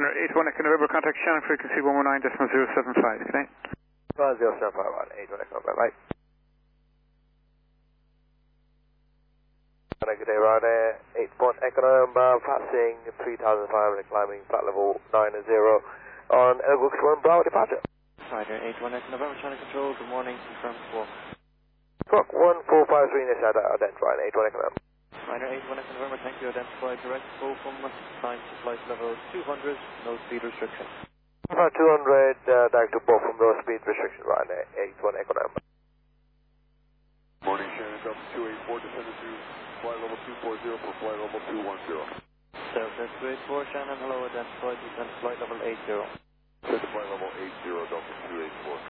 Ryanair 81 Echo November, contact Shannon, frequency 119.075, okay? 1075, right, 81 Echo November, right. Good day, Ryanair 81 Echo November, passing 3,500, climbing flight level 90 on Elwood 1 Bravo departure. Ryanair 81 Echo November, China Control, good morning, confirmed squawk. Squawk 1453, this identified 81 Echo November. Ryanair 81 Echo November, thank you, identified direct Bochum, climb to flight level 200, no speed restriction. 200, direct to Bochum, no speed restriction, Ryanair 81 Echo November. Morning, Shannon, Delta 284, descended to flight level 240 for flight level 210. Delta 284, Shannon, hello, identified, descend flight level 80. Descend to flight level 80, Delta 284.